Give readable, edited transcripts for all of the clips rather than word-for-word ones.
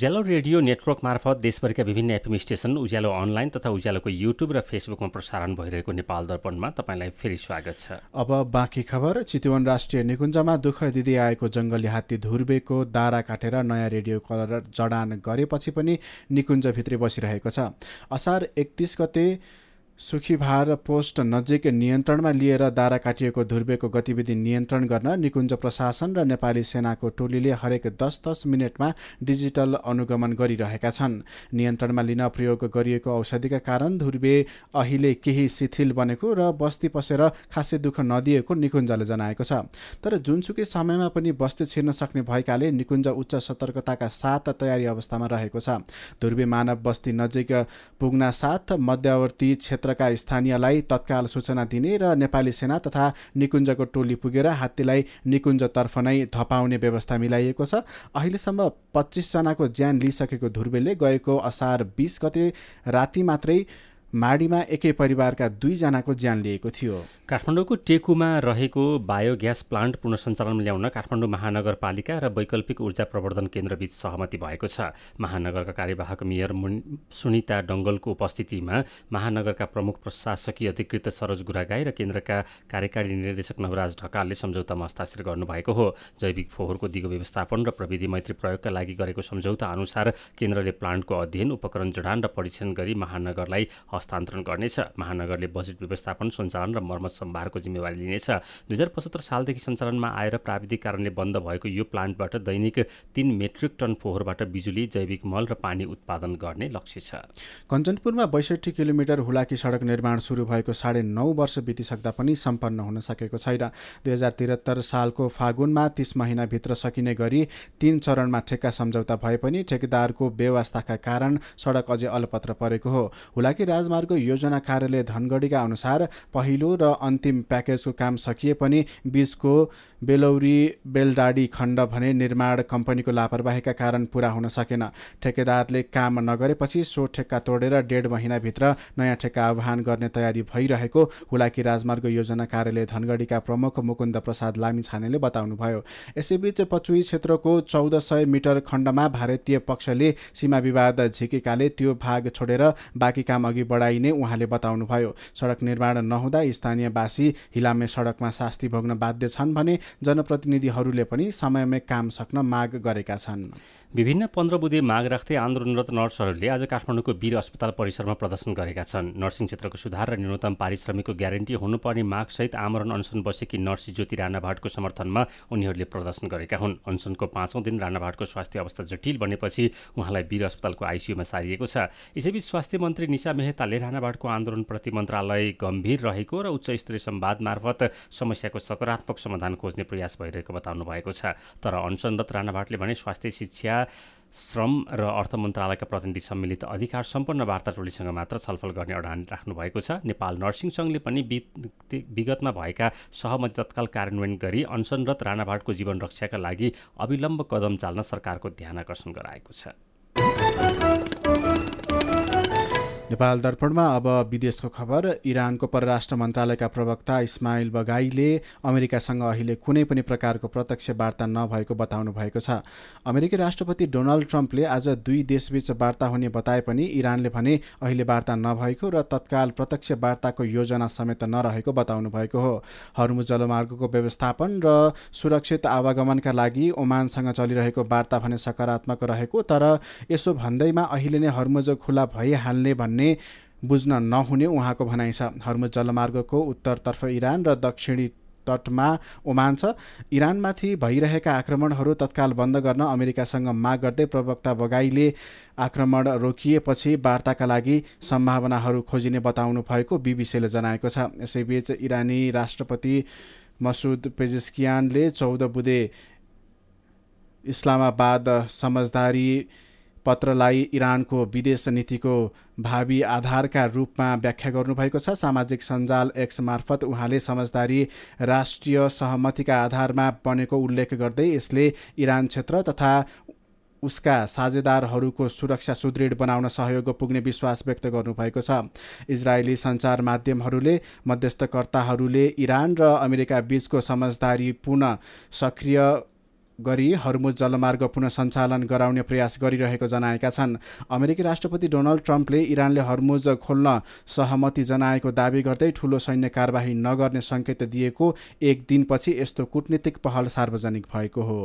उज्यालो radio network मार्फत देशभरिका विभिन्न एफएम स्टेशन, उज्यालो अनलाइन तथा उज्यालोको युट्युब र फेसबुकमा प्रसारण भइरहेको नेपाल दर्पणमा तपाईँलाई फेरि स्वागत छ। अब बाँकी खबर। चितवन राष्ट्रिय निकुञ्जमा दुःख दिँदै आएको जङ्गली हात्ती धुर्बेको दारा काटेर नयाँ रेडियो कलर जडान गरेपछि पनि निकुञ्जभित्रै बसिरहेको छ। असार 31 गते सुखीभार पोस्ट नजिक नियन्त्रणमा लिएर दारा काटिएको धुर्बेको गतिविधि नियन्त्रण गर्न निकुञ्ज प्रशासन र नेपाली सेनाको टोलीले हरेक 10-10 मिनटमा डिजिटल अनुगमन गरिरहेका छन्। नियन्त्रणमा लिन प्रयोग गरिएको औषधिका कारण धुर्बे अहिले केही शिथिल बनेको र बस्ती पसेर खासै दुःख नदिएको निकुञ्जले जनाएको छ। तर जुनसुकै समयमा पनि बस्ती छिर्न सक्ने भएकाले निकुञ्ज उच्च सतर्कताका साथ तयारी अवस्थामा रहेको छ। धुर्बे मानव बस्ती नजिक पुग्ना साथ मध्यवर्ती क्षेत्रका स्थानीयलाई तत्काल सूचना दिने र नेपाली सेना तथा निकुञ्जको टोली पुगेर हात्तीलाई निकुञ्जतर्फ नै धपाउने व्यवस्था मिलाइएको छ। अहिलेसम्म 25 जनाको ज्यान लिइसकेको धुर्बेले गएको असार 20 गते राति मात्रै माडीमा एकै परिवारका 2 जनाको ज्यान लिएको थियो। काठमाडौँको टेकुमा रहेको बायोग्यास प्लान्ट पुनर्सञ्चालनमा ल्याउन काठमाडौँ महानगरपालिका र वैकल्पिक ऊर्जा प्रवर्धन केन्द्रबीच सहमति भएको छ। महानगरका कार्यवाहक मेयर सुनिता डङ्गलको उपस्थितिमा महानगरका प्रमुख प्रशासकीय अधिकृत सरोज गुरागाई र केन्द्रका कार्यकारी निर्देशक नवराज ढकालले सम्झौतामा हस्ताक्षर गर्नुभएको हो। जैविक फोहोरको दिगो व्यवस्थापन र प्रविधि मैत्री प्रयोगका लागि गरेको सम्झौता अनुसार केन्द्रले प्लान्टको अध्ययन, उपकरण जडान र परीक्षण गरी महानगरलाई हस्तान्तरण गर्नेछ। महानगरले बजेट व्यवस्थापन, सञ्चालन र मर्मत सम्भारको जिम्मेवारी लिनेछ। 2075 सालदेखि सञ्चालनमा आएर प्राविधिक कारणले बन्द भएको यो प्लान्टबाट दैनिक 3 मेट्रिक टन फोहोरबाट बिजुली, जैविक मल र पानी उत्पादन गर्ने लक्ष्य छ। कञ्चनपुरमा 62 किलोमिटर हुलाकी सडक निर्माण सुरु भएको 9.5 वर्ष बितिसक्दा पनि सम्पन्न हुन सकेको छैन। 2073 सालको फागुनमा 30 महिनाभित्र सकिने गरी 3 चरणमा ठेक्का सम्झौता भए पनि ठेकेदारको बेवास्ताका कारण सडक अझै अलपत्र परेको हो। हुलाकी राजमार्ग योजना कार्यालय धनगढीका अनुसार पहिलो र अन्तिम प्याकेजको काम सकिए पनि बीचको बेलौरी बेलडाडी खण्ड भने निर्माण कम्पनीको लापरवाहीका कारण पूरा हुन सकेन। ठेकेदारले काम नगरेपछि सो ठेक्का तोडेर 1.5 महिनाभित्र नयाँ ठेक्का आह्वान गर्ने तयारी भइरहेको हुलाकी राजमार्ग योजना कार्यालय धनगढीका प्रमुख मुकुन्द प्रसाद लामिछानेले बताउनुभयो। यसैबीच पचुई क्षेत्रको 1400 मिटर खण्डमा भारतीय पक्षले सीमा विवाद झिकेकाले त्यो भाग छोडेर बाँकी काम अघि बढाइने उहाँले बताउनुभयो। सडक निर्माण नहुँदा स्थानीयवासी हिलामे सडकमा शास्ति भोग्न बाध्य छन् भने जनप्रतिनिधिहरूले पनि समयमै काम सक्न माग गरेका छन्। विभिन्न 15 बुँदे माग राख्दै आन्दोलनरत नर्सहरूले आज काठमाडौँको वीर अस्पताल परिसरमा प्रदर्शन गरेका छन्। नर्सिङ क्षेत्रको सुधार र न्यूनतम पारिश्रमिकको ग्यारेन्टी हुनुपर्ने मागसहित आमरण अनसन बसेकी नर्सी ज्योति राणाभाटको समर्थनमा उनीहरूले प्रदर्शन गरेका हुन्। अनसनको 5औं दिन राणाभाटको स्वास्थ्य अवस्था जटिल बनेपछि उहाँलाई वीर अस्पतालको आइसियुमा सारिएको छ। यसैबीच स्वास्थ्य मन्त्री निशा मेहताले राणाभाटको आन्दोलनप्रति मन्त्रालय गम्भीर रहेको र उच्च स्तरीय संवाद मार्फत समस्याको सकारात्मक समाधान खोज्ने प्रयास भइरहेको बताउनु भएको छ। तर अनसनरत राणाभाटले भने स्वास्थ्य, शिक्षा, श्रम र अर्थ मन्त्रालयका प्रतिनिधि सम्मिलित अधिकार सम्पन्न वार्ता टोलीसँग मात्र छलफल गर्ने अडान राख्नु भएको छ। नेपाल नर्सिङ सङ्घले पनि विगतमा भएका सहमति तत्काल कार्यान्वयन गरी अनसनरत राणाभाटको जीवन रक्षाका लागि अविलम्ब कदम चाल्न सरकारको ध्यान आकर्षण गराएको छ। नेपाल दर्पणमा अब विदेशको खबर। इरानको परराष्ट्र मन्त्रालयका प्रवक्ता इस्माइल बगाईले अमेरिकासँग अहिले कुनै पनि प्रकारको प्रत्यक्ष वार्ता नभएको बताउनु भएको छ। अमेरिकी राष्ट्रपति डोनाल्ड ट्रम्पले आज 2 देशबीच वार्ता हुने बताए पनि इरानले भने अहिले वार्ता नभएको र तत्काल प्रत्यक्ष वार्ताको योजना समेत नरहेको बताउनु भएको हो। हर्मुज जलमार्गको व्यवस्थापन र सुरक्षित आवागमनका लागि ओमानसँग चलिरहेको वार्ता भने सकारात्मक रहेको, तर यसो भन्दैमा अहिले नै हर्मुज खुला भइहाल्ने भन्ने बुझ्न नहुने उहाँको भनाइ छ। हर्मुज जलमार्गको उत्तरतर्फ इरान र दक्षिणी तटमा ओमान छ। इरानमाथि भइरहेका आक्रमणहरू तत्काल बन्द गर्न अमेरिकासँग माग गर्दै प्रवक्ता बगाईले आक्रमण रोकिएपछि वार्ताका लागि सम्भावनाहरू खोजिने बताउनु भएको बीबीसीले जनाएको छ। यसैबीच इरानी राष्ट्रपति मसुद पेजेस्कियानले 14 बुँदे इस्लामाबाद समझदारी पत्रलाई इरानको विदेश नीतिको भावी आधारका रूपमा व्याख्या गर्नुभएको छ। सामाजिक सञ्जाल एक्स मार्फत उहाँले समझदारी राष्ट्रिय सहमतिका आधारमा बनेको उल्लेख गर्दै यसले इरान क्षेत्र तथा उसका साझेदारहरूको सुरक्षा सुदृढ बनाउन सहयोग पुग्ने विश्वास व्यक्त गर्नुभएको छ। इजरायली सञ्चार माध्यमहरूले मध्यस्थकर्ताहरूले इरान र अमेरिका बीचको समझदारी पुनः सक्रिय गरी हर्मुज जलमार्ग पुनः सञ्चालन गराउने प्रयास गरिरहेको जनाएका छन्। अमेरिकी राष्ट्रपति डोनाल्ड ट्रम्पले इरानले हर्मुज खोल्न सहमति जनाएको दावी गर्दै ठूलो सैन्य कारबाही नगर्ने सङ्केत दिएको एक दिनपछि यस्तो कूटनीतिक पहल सार्वजनिक भएको हो।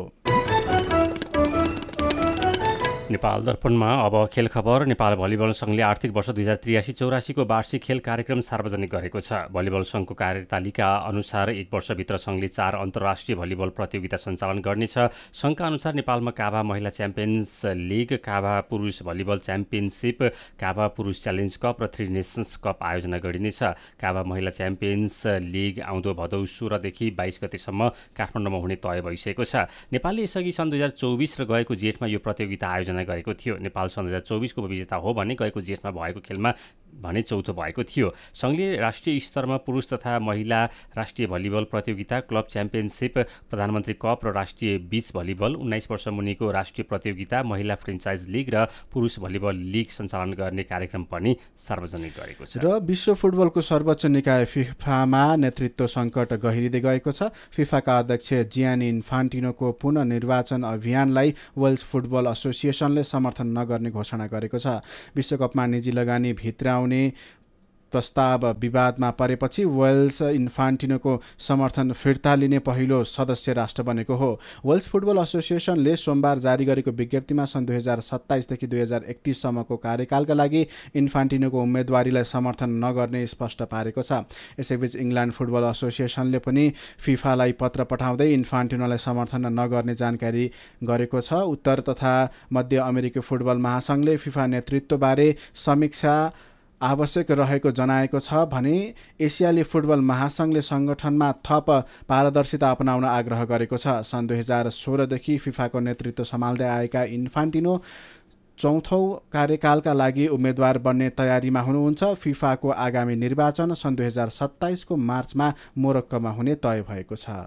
नेपाल दर्पणमा अब खेल खबर। नेपाल भलिबल सङ्घले आर्थिक वर्ष 2083-84 वार्षिक खेल कार्यक्रम सार्वजनिक गरेको छ। भलिबल सङ्घको कार्यतालिका अनुसार एक वर्षभित्र सङ्घले 4 अन्तर्राष्ट्रिय भलिबल प्रतियोगिता सञ्चालन गर्नेछ। सङ्घका अनुसार नेपालमा काभा महिला च्याम्पियन्स लिग, काभा पुरुष भलिबल च्याम्पियनसिप, काभा पुरुष च्यालेन्ज कप र 3 नेसन्स कप आयोजना गरिनेछ। काभा महिला च्याम्पियन्स लिग आउँदो भदौ 16 देखि 22 गतेसम्म काठमाडौँमा हुने तय भइसकेको छ। नेपालले यसअघि सन् 2024 र गएको जेठमा यो प्रतियोगिता आयोजना गरेको थियो। नेपाल सन् 2024 को विजेता हो भने गएको जेठमा भएको खेलमा भने चौथो भएको थियो। सङ्घले राष्ट्रिय स्तरमा पुरुष तथा महिला राष्ट्रिय भलिबल प्रतियोगिता, क्लब च्याम्पियनसिप, प्रधानमन्त्री कप र राष्ट्रिय बीच भलिबल, 19 वर्ष मुनिको राष्ट्रिय प्रतियोगिता, महिला फ्रेन्चाइज लिग र पुरुष भलिबल लिग सञ्चालन गर्ने कार्यक्रम पनि सार्वजनिक गरेको छ। र विश्व फुटबलको सर्वोच्च निकाय फिफामा नेतृत्व सङ्कट गहिरिँदै गएको छ। फिफाका अध्यक्ष जियानी इन्फान्टिनोको पुनर्निर्वाचन अभियानलाई वेल्स फुटबल एसोसिएसनले समर्थन नगर्ने घोषणा गरेको छ। विश्वकपमा निजी लगानी भित्राउने प्रस्ताव विवादमा परेपछि वेल्स इन्फान्टिनोको समर्थन फिर्ता लिने पहिलो सदस्य राष्ट्र बनेको हो। वेल्स फुटबल एसोसिएसनले सोमबार जारी गरेको विज्ञप्तिमा सन् 2027 देखि 2031 सम्मको कार्यकालका लागि इन्फान्टिनोको उम्मेदवारीलाई समर्थन नगर्ने स्पष्ट पारेको छ। यसैबीच इङ्ल्यान्ड फुटबल एसोसिएसनले पनि फिफालाई पत्र पठाउँदै इन्फान्टिनोलाई समर्थन नगर्ने जानकारी गरेको छ। उत्तर तथा मध्य अमेरिकी फुटबल महासङ्घले फिफा नेतृत्वबारे समीक्षा आवश्यक रहेको जनाएको छ भने एसियाली फुटबल महासङ्घले सङ्गठनमा थप पारदर्शिता अपनाउन आग्रह गरेको छ। सन् 2016 देखि फिफाको नेतृत्व सम्हाल्दै आएका इन्फान्टिनो चौथौँ कार्यकालका लागि उम्मेदवार बन्ने तयारीमा हुनुहुन्छ। फिफाको आगामी निर्वाचन सन् 2027 को मार्चमा मोरक्कोमा हुने तय भएको छ।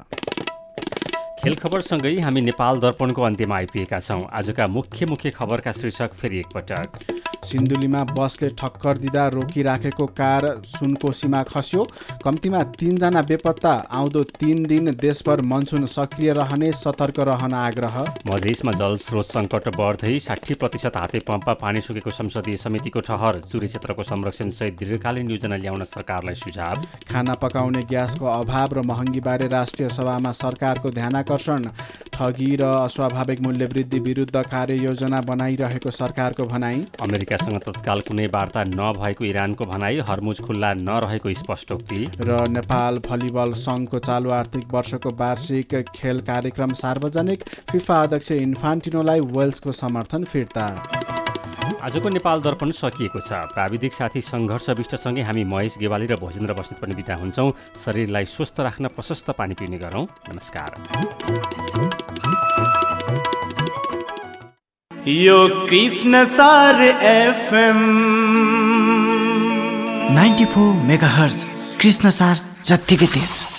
खेल खबरसँगै हामी नेपाल दर्पणको अन्त्यमा आइपुगेका छौँ। आजका मुख्य खबरका शीर्षक फेरि एकपटक। सिन्धुलीमा बसले ठक्कर दिँदा रोकिराखेको कार सुनकोसीमा खस्यो। कम्तीमा 3 जना बेपत्ता। आउँदो 3 दिन देशभर मनसुन सक्रिय रहने, सतर्क रहन आग्रह। मधेसमा जलस्रोत सङ्कट बढ्दै 60% हाते पम्पमा पानी सुकेको संसदीय समितिको ठहर। चुरे क्षेत्रको संरक्षणसहित दीर्घकालीन योजना ल्याउन सरकारलाई सुझाव। खाना पकाउने ग्यासको अभाव र महँगीबारे राष्ट्रिय सभामा सरकारको ध्यानाकर्षण। ठगी र अस्वाभाविक मूल्यवृद्धि विरुद्ध कार्ययोजना बनाइरहेको सरकारको भनाई। अमेरिकासँग तत्काल कुनै वार्ता नभएको इरानको भनाई। हर्मुज खुल्ला नरहेको स्पष्टोक्ति। र नेपाल भलिबल सङ्घको चालु आर्थिक वर्षको वार्षिक खेल कार्यक्रम सार्वजनिक। फिफा अध्यक्ष इन्फान्टिनोलाई वेल्सको समर्थन फिर्ता। आजको नेपाल दर्पण सकिएको छ। प्राविधिक साथी सङ्घर्ष विष्टसँगै हामी महेश गेवाली र भोजेन्द्र बस्नेत पनि बिदा हुन्छौँ। शरीरलाई स्वस्थ राख्न प्रशस्त पानी पिउने गरौँ। नमस्कार। यो कृष्ण सार एफएम 94 मेगाहर्ज कृष्ण सार जत्तिकै तेज।